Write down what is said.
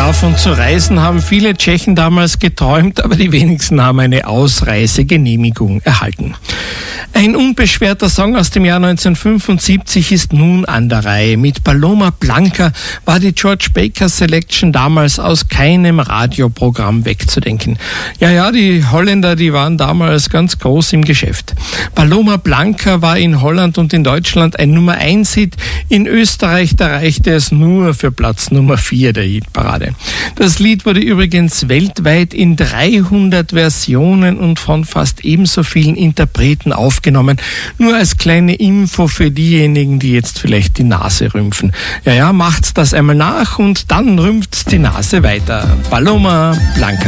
Davon zu reisen haben viele Tschechen damals geträumt, aber die wenigsten haben eine Ausreisegenehmigung erhalten. Ein unbeschwerter Song aus dem Jahr 1975 ist nun an der Reihe. Mit Paloma Blanca war die George Baker Selection damals aus keinem Radioprogramm wegzudenken. Ja, die Holländer, die waren damals ganz groß im Geschäft. Paloma Blanca war in Holland und in Deutschland ein Nummer-1-Hit. In Österreich, da reichte es nur für Platz Nummer 4 der Hitparade. Das Lied wurde übrigens weltweit in 300 Versionen und von fast ebenso vielen Interpreten aufgenommen. Nur als kleine Info für diejenigen, die jetzt vielleicht die Nase rümpfen. Ja, macht's das einmal nach und dann rümpft's die Nase weiter. Paloma Blanca.